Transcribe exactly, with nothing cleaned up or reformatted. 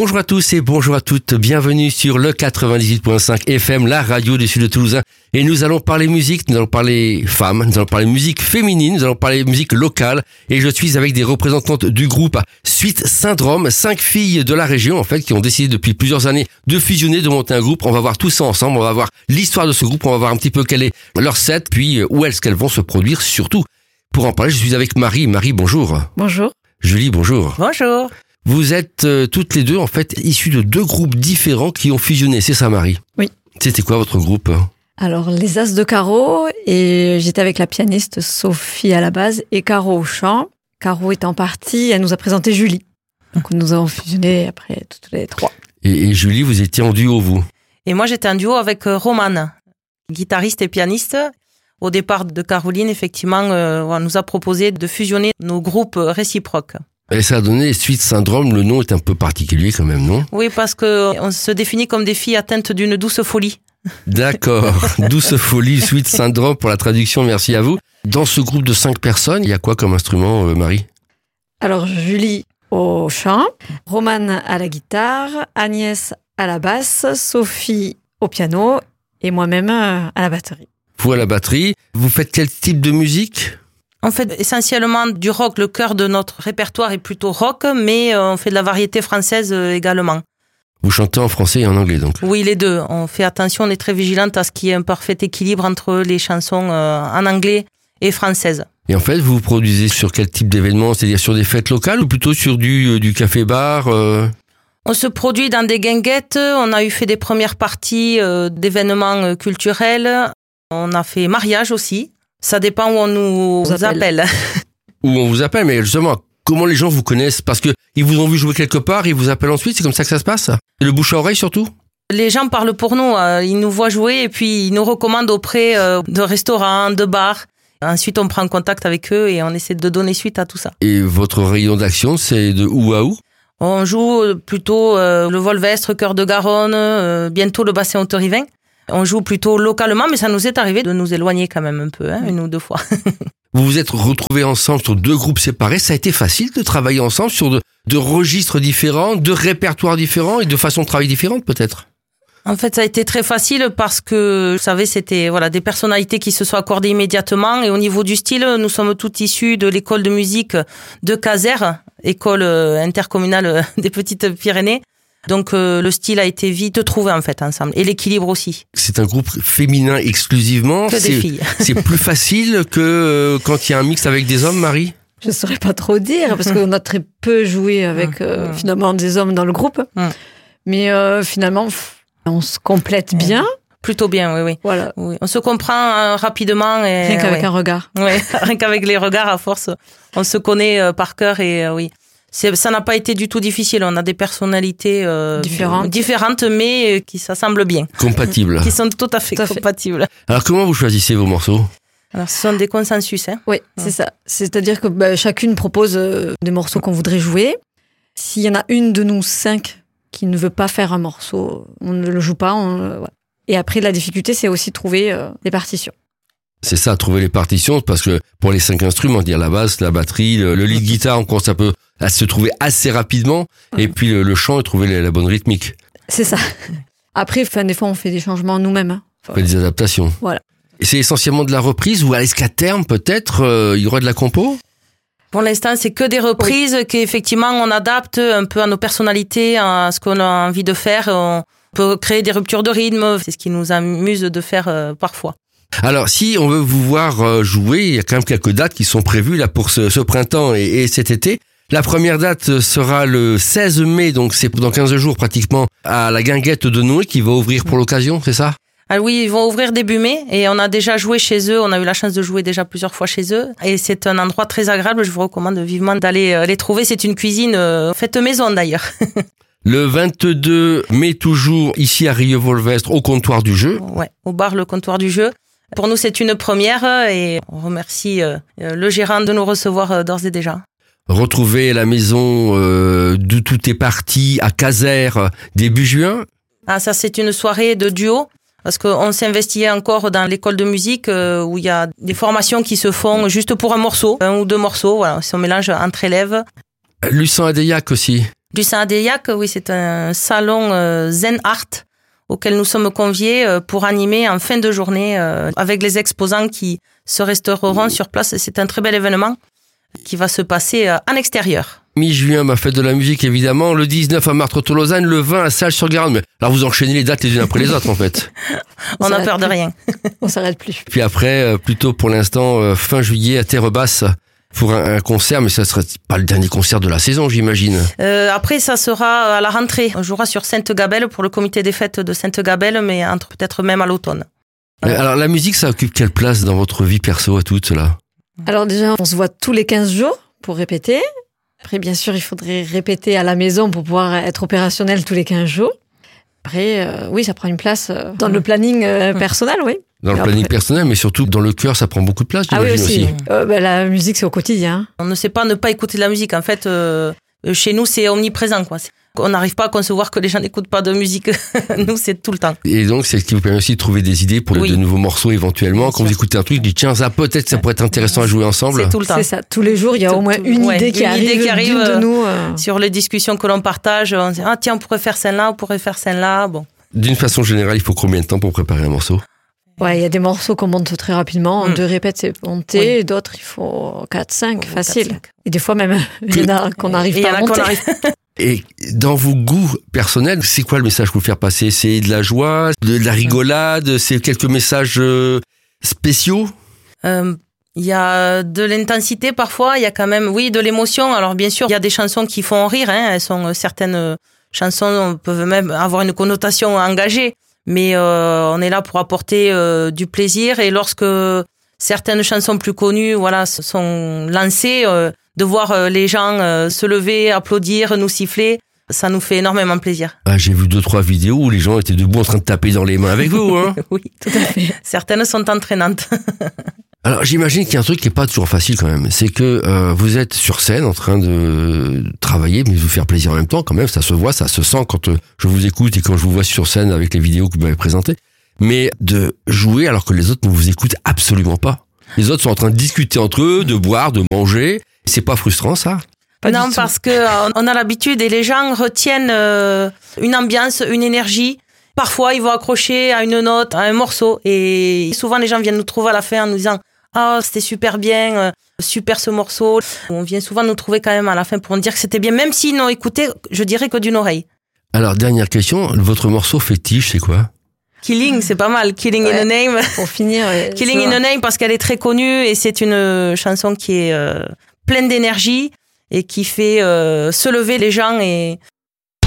Bonjour à tous et bonjour à toutes, bienvenue sur le quatre-vingt-dix-huit virgule cinq F M, la radio du Sud de Toulouse. Et nous allons parler musique, nous allons parler femmes, nous allons parler musique féminine, nous allons parler musique locale. Et je suis avec des représentantes du groupe Suite Syndrome, cinq filles de la région en fait, qui ont décidé depuis plusieurs années de fusionner, de monter un groupe. On va voir tout ça ensemble, on va voir l'histoire de ce groupe, on va voir un petit peu quel est leur set, puis où est-ce qu'elles vont se produire surtout. Pour en parler, je suis avec Marie. Marie, bonjour. Bonjour. Julie, bonjour. Bonjour. Vous êtes euh, toutes les deux en fait issues de deux groupes différents qui ont fusionné, c'est ça Marie? Oui. C'était quoi votre groupe? Alors les As de Caro, et j'étais avec la pianiste Sophie à la base et Caro au chant. Caro étant partie, elle nous a présenté Julie. Donc nous avons fusionné après toutes les trois. Et, et Julie, vous étiez en duo vous? Et moi j'étais en duo avec euh, Romane, guitariste et pianiste. Au départ de Caroline, effectivement, euh, on nous a proposé de fusionner nos groupes réciproques. Et ça a donné Suite Syndrome, le nom est un peu particulier quand même, non? Oui, parce que on se définit comme des filles atteintes d'une douce folie. D'accord, douce folie, Suite Syndrome pour la traduction, merci à vous. Dans ce groupe de cinq personnes, il y a quoi comme instrument, euh, Marie? Alors Julie au chant, Romane à la guitare, Agnès à la basse, Sophie au piano et moi-même à la batterie. Vous à la batterie, vous faites quel type de musique? On fait essentiellement du rock. Le cœur de notre répertoire est plutôt rock, mais on fait de la variété française également. Vous chantez en français et en anglais donc? Oui, les deux. On fait attention, on est très vigilante à ce qu'il y ait un parfait équilibre entre les chansons en anglais et françaises. Et en fait, vous vous produisez sur quel type d'événement? C'est-à-dire sur des fêtes locales ou plutôt sur du, du café-bar euh... On se produit dans des guinguettes. On a eu fait des premières parties euh, d'événements culturels. On a fait mariage aussi. Ça dépend où on nous on appelle. appelle. Où on vous appelle, mais justement, comment les gens vous connaissent? Parce que ils vous ont vu jouer quelque part, ils vous appellent ensuite, c'est comme ça que ça se passe? Et le bouche à oreille surtout? Les gens parlent pour nous, ils nous voient jouer et puis ils nous recommandent auprès de restaurants, de bars. Ensuite, on prend contact avec eux et on essaie de donner suite à tout ça. Et votre rayon d'action, c'est de où à où? On joue plutôt le Volvestre, Cœur de Garonne, bientôt le bassin Haute-Rivin. On joue plutôt localement, mais ça nous est arrivé de nous éloigner quand même un peu, hein, une ou deux fois. Vous vous êtes retrouvés ensemble sur deux groupes séparés. Ça a été facile de travailler ensemble sur de, de registres différents, de répertoires différents et de façons de travailler différentes peut-être? En fait, ça a été très facile parce que, vous savez, c'était voilà des personnalités qui se sont accordées immédiatement. Et au niveau du style, nous sommes toutes issues de l'école de musique de Caser, école intercommunale des Petites-Pyrénées. Donc euh, le style a été vite trouvé en fait ensemble et l'équilibre aussi. C'est un groupe féminin exclusivement. Que des c'est, filles. C'est plus facile que euh, quand il y a un mix avec des hommes, Marie? Je saurais pas trop dire parce qu'on a très peu joué avec euh, mmh. finalement des hommes dans le groupe. Mmh. Mais euh, finalement, on se complète bien. Plutôt bien, oui, oui. Voilà. Oui. On se comprend euh, rapidement. Et, rien qu'avec ouais. un regard. Oui, rien qu'avec les regards, à force, on se connaît euh, par cœur et euh, oui. C'est, ça n'a pas été du tout difficile. On a des personnalités euh, différentes. différentes, mais qui s'assemblent bien. Compatibles. Qui sont tout à fait tout à compatibles. Fait. Alors, comment vous choisissez vos morceaux? Alors, ce sont des consensus. Hein. Oui, c'est ouais. ça. C'est-à-dire que bah, chacune propose euh, des morceaux qu'on voudrait jouer. S'il y en a une de nous cinq qui ne veut pas faire un morceau, on ne le joue pas. On, euh, ouais. Et après, la difficulté, c'est aussi de trouver euh, les partitions. C'est ça, trouver les partitions, parce que pour les cinq instruments, dire la basse, la batterie, le, le lead guitare, on commence un peu à se trouver assez rapidement, et puis le, le chant et trouver la, la bonne rythmique. C'est ça. Après, enfin, des fois, on fait des changements nous-mêmes. Hein. On fait des adaptations. Voilà. Et c'est essentiellement de la reprise, ou est-ce qu'à terme, peut-être, euh, il y aura de la compo? Pour l'instant, c'est que des reprises, oui. Qu'effectivement, on adapte un peu à nos personnalités, à ce qu'on a envie de faire. On peut créer des ruptures de rythme, c'est ce qui nous amuse de faire euh, parfois. Alors, si on veut vous voir jouer, il y a quand même quelques dates qui sont prévues là pour ce, ce printemps et, et cet été. La première date sera le seize mai, donc c'est dans quinze jours pratiquement, à la Guinguette de Noé qui va ouvrir pour l'occasion, c'est ça? Ah oui, ils vont ouvrir début mai et on a déjà joué chez eux, on a eu la chance de jouer déjà plusieurs fois chez eux et c'est un endroit très agréable, je vous recommande vivement d'aller les trouver, c'est une cuisine faite maison d'ailleurs. Le vingt-deux mai toujours, ici à Rieux-Volvestre, au comptoir du jeu. Ouais, au bar Le Comptoir du Jeu. Pour nous, c'est une première et on remercie le gérant de nous recevoir d'ores et déjà. Retrouvez la maison euh, d'où tout est parti à Caser début juin. Ah, ça, c'est une soirée de duo. Parce qu'on s'investit encore dans l'école de musique euh, où il y a des formations qui se font juste pour un morceau, un ou deux morceaux. Voilà, si on mélange entre élèves. Luçon Adeillac aussi. Du Saint-Adéliac, oui, c'est un salon euh, Zen Art auquel nous sommes conviés euh, pour animer en fin de journée euh, avec les exposants qui se resteront sur place. C'est un très bel événement qui va se passer euh, en extérieur. Mi-juin, ma fête de la musique, évidemment. Le dix-neuf à Martres-Tolosane, le vingt à Salles-sur-Garonne. Alors, vous enchaînez les dates les unes après les autres, en fait. On n'a peur de rien. On s'arrête plus. Puis après, euh, plutôt pour l'instant, euh, fin juillet à Terre-Basse pour un, un concert, mais ça sera pas le dernier concert de la saison, j'imagine. Euh, après, ça sera à la rentrée. On jouera sur Sainte-Gabelle pour le comité des fêtes de Sainte-Gabelle, mais entre peut-être même à l'automne. Euh, alors, la musique, ça occupe quelle place dans votre vie perso à toutes, là? Alors déjà, on se voit tous les quinze jours pour répéter. Après, bien sûr, il faudrait répéter à la maison pour pouvoir être opérationnel tous les quinze jours. Après, euh, oui, ça prend une place dans le planning euh, personnel, oui. Dans le Et planning après... personnel, mais surtout dans le cœur, ça prend beaucoup de place, ah oui, j'imagine aussi. aussi. Euh, ben, la musique, c'est au quotidien. On ne sait pas ne pas écouter de la musique. En fait, euh, chez nous, c'est omniprésent, quoi. On n'arrive pas à concevoir que les gens n'écoutent pas de musique. Nous, c'est tout le temps. Et donc, c'est ce qui vous permet aussi de trouver des idées pour oui. de nouveaux morceaux éventuellement. Bien Quand sûr. Vous écoutez un truc, vous dites, tiens, ça peut-être, ça pourrait être intéressant à jouer ensemble. C'est tout le temps. C'est ça. Tous les jours, il y a tout, au moins une ouais, idée qui une arrive, idée qui arrive de nous. Euh... Sur les discussions que l'on partage. On dit, ah, tiens, on pourrait faire celle-là, on pourrait faire celle-là. Bon. D'une façon générale, il faut combien de temps pour préparer un morceau? Ouais, il y a des morceaux qu'on monte très rapidement. En mmh. deux répètes, c'est monté. Oui. Et d'autres, il faut quatre cinq, oh, facile. quatre, cinq. Et des fois, même, il y en a qu'on n'arrive pas à monter. Et dans vos goûts personnels, c'est quoi le message que vous faire passer? C'est de la joie, de la rigolade, c'est quelques messages spéciaux? euh, Il y a de l'intensité parfois, il y a quand même, oui, de l'émotion. Alors bien sûr, il y a des chansons qui font rire. Hein. Elles sont, certaines chansons peuvent même avoir une connotation engagée. Mais euh, on est là pour apporter euh, du plaisir. Et lorsque certaines chansons plus connues, voilà, sont lancées, euh, de voir euh, les gens euh, se lever, applaudir, nous siffler, ça nous fait énormément plaisir. Ah, j'ai vu deux trois vidéos où les gens étaient debout en train de taper dans les mains avec vous, hein. Oui, tout à fait. Certaines sont entraînantes. Alors, j'imagine qu'il y a un truc qui est pas toujours facile quand même. C'est que euh, vous êtes sur scène en train de travailler, mais vous faire plaisir en même temps. Quand même, ça se voit, ça se sent quand euh, je vous écoute et quand je vous vois sur scène avec les vidéos que vous m'avez présentées. Mais de jouer alors que les autres ne vous écoutent absolument pas. Les autres sont en train de discuter entre eux, de boire, de manger. C'est pas frustrant, ça? Pas non, parce que euh, on a l'habitude et les gens retiennent euh, une ambiance, une énergie. Parfois, ils vont accrocher à une note, à un morceau. Et souvent, les gens viennent nous trouver à la fin en nous disant « Ah, oh, c'était super bien, euh, super ce morceau ». On vient souvent nous trouver quand même à la fin pour nous dire que c'était bien, même s'ils n'ont écouté, je dirais, que d'une oreille. Alors, dernière question, votre morceau fétiche, c'est quoi? Killing, c'est pas mal. Killing ouais, in a Name. Pour finir. Ouais, Killing in a Name parce qu'elle est très connue et c'est une chanson qui est euh, pleine d'énergie et qui fait euh, se lever les gens et